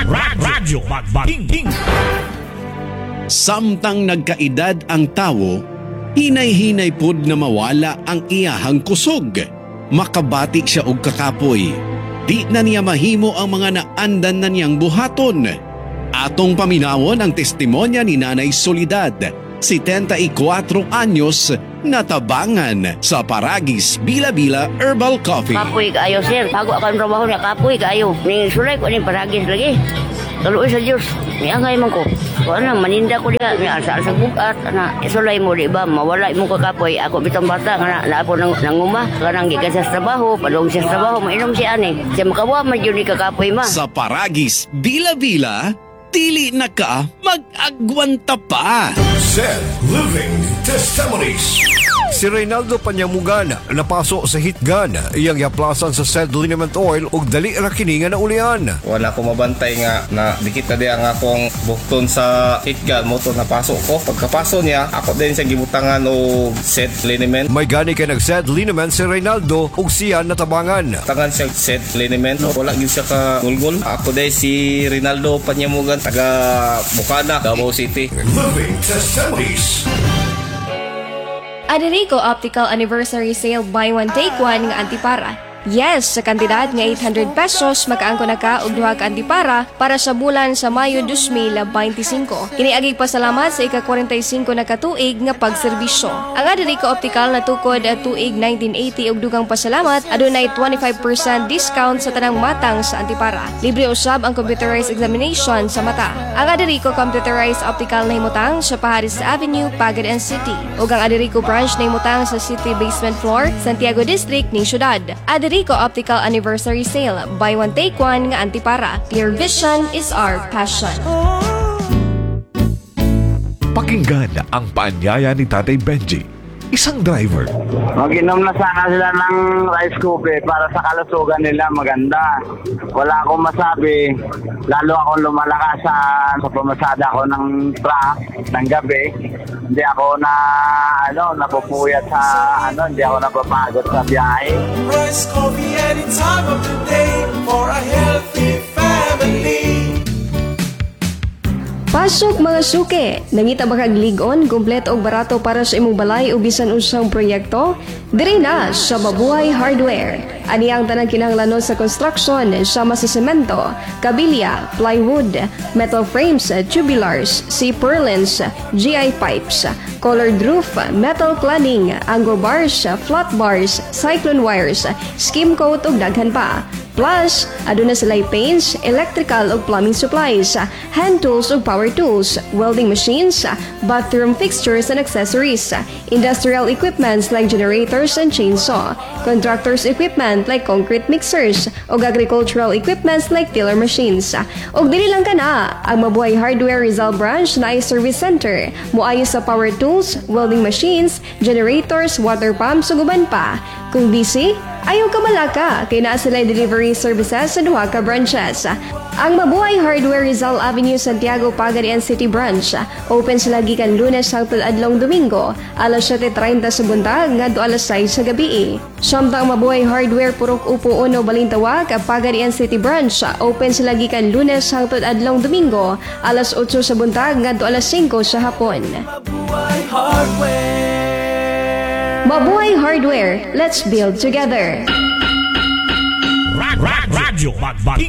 Radyo Magbating. Samtang nagkaedad ang tawo, hinay-hinay pud nga mawala ang iyahang kusog. Makabati siya og kakapoy. Di na niya mahimo ang mga naandan na niyang buhaton. Atong paminawon ang testimonya ni Nanay Soledad, 74 anyos, natabangan sa Paragis Bila-Bila Herbal Coffee. Kapoy kaayo, sir. Bago ako ang trabaho niya, kapoy kaayo. Ning sulay ko ning Paragis lagi. Kaluoy sa Diyos. Miangay man ko. Kung ano, maninda ko diya. Asa sa bukat. Sulay mo, di ba? Mawala mo ka kapoy. Ako bitang bata. Na ako nanguma. Kanang gikan siya sa trabaho. Padong siya sa trabaho. Mainom siya ani. Siya makawa man yun ni kakapoy ma. Sa Paragis Bila-Bila, dili na ka mag-agwanta pa. Zed Living Testimonies. Si Reynaldo Panyamugan napaso sa hitgan iyang yaplasan sa Zed Liniment Oil ug dali ra kini nga naulian. Wala ko mabantay nga na dikit na di ang akong bukton sa hitgan motor na paso ko. Pagkapaso niya, ako din sa gibutangan o Zed Liniment. May gani kay nag Zed Liniment si Reynaldo ug siya natabangan. Tangan siya Zed Liniment. Wala gyud siya ka ngulngul. Ako din si Reynaldo Panyamugan, taga Bukana, Davao City. Living Testimonies. Aderico Optical Anniversary Sale Buy One Take One nga antipara. Yes, sa kantidad nga 800 pesos, makaangko na ka og duha ka antipara para sa bulan sa Mayo 2025. Iniagig pasalamat sa ika-45 na katuig nga pagserbisyo. Ang Aderico Optical natukod at tuig 1980 og dugang pasalamat, adunay 25% discount sa tanang matang sa antipara. Libre usab ang computerized examination sa mata. Ang Aderico Computerized Optical nahimutang sa Paharis Avenue, Pagadan City. Ug ang Aderico branch nahimutang sa City Basement Floor, Santiago District ning syudad. Aderico Optical Anniversary Sale. Buy one take one nga antipara. Clear vision is our passion. Pakinggan ang paanyaya ni Tatay Benji, isang driver. Mag-inom na sana sila ng rice coffee para sa kalusugan nila maganda. Wala akong masabi. Lalo akong lumalakas sa pamasada ko ng truck ng gabi. Hindi ako napupuyat sa hindi ako napapagod sa biyahe. Rice coffee any time of the day for a healthy family. Pasok mga suke! Nangita ba kag ligon, kumpleto og barato para sa imong balay o bisan usang proyekto? Diri na sa Mabuhay Hardware. Ani ang tanang kinahanglanon sa construction sama sa semento, kabilya, plywood, metal frames, tubulars, C-purlins, GI pipes, colored roof, metal cladding, angle bars, flat bars, cyclone wires, skim coat ug daghan pa. Plus, aduna sila'y paints, electrical ug plumbing supplies, hand tools ug power tools, welding machines, bathroom fixtures and accessories, industrial equipments like generators and chainsaw, contractors equipment like concrete mixers, ug agricultural equipments like tiller machines. Ug dili lang kana, ang Mabuhay Hardware Rizal Branch na ay service center, moayo sa power tools, welding machines, generators, water pumps ug uban pa. Kung busy, ayaw ka malaka, kay naa sila'y delivery services sa duha ka branches. Ang Mabuhay Hardware Rizal Avenue, Santiago, Pagadian City Branch. Open sila gikan Lunes hangtod adlong Domingo, alas 7:30 sa buntag ngadto alas 6 sa gabi. Samtang Mabuhay Hardware Purok Upo Uno Balintawak, Pagadian City Branch. Open sila gikan Lunes hangtod adlong Domingo, alas 8 sa buntag ngadto alas 5 sa hapon. Mabuhay Hardware. Mabuhay Hardware, let's build together. Radyo Magbating.